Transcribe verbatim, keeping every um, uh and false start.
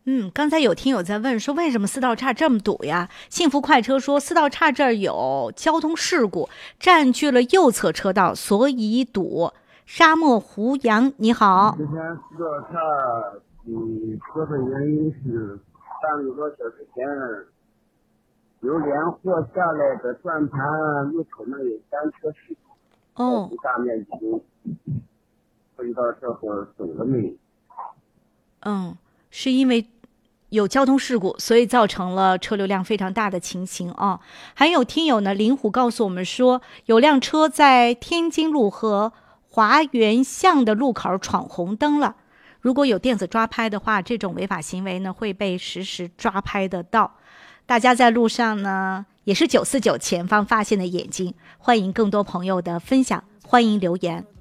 嗯，刚才有听友在问说为什么四道岔这么堵呀？幸福快车说四道岔这儿有交通事故，占据了右侧车道，所以堵。沙漠胡杨你好。 之前四道岔嗯，车的原因是半个多小时前有辆货下来的转盘路口那有单车事故， 哦， 大面积的，不知道这会儿走了没有？ 嗯，是因为有交通事故，所以造成了车流量非常大的情形啊。还有听友呢，林虎告诉我们说，有辆车在天津路和华园巷的路口闯红灯了。如果有电子抓拍的话，这种违法行为呢会被实时抓拍得到。大家在路上呢，也是九四九前方发现的眼睛，欢迎更多朋友的分享，欢迎留言。